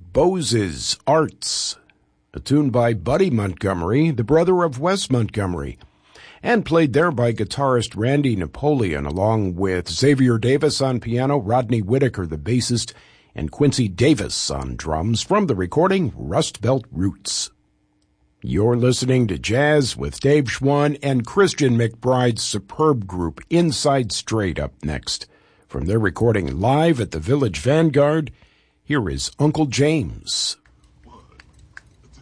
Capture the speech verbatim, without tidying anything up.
Bose's Arts, a tune by Buddy Montgomery, the brother of Wes Montgomery, and played there by guitarist Randy Napoleon, along with Xavier Davis on piano, Rodney Whitaker, the bassist, and Quincy Davis on drums from the recording Rust Belt Roots. You're listening to Jazz with Dave Schwann and Christian McBride's superb group Inside Straight up next. From their recording live at the Village Vanguard, here is Uncle James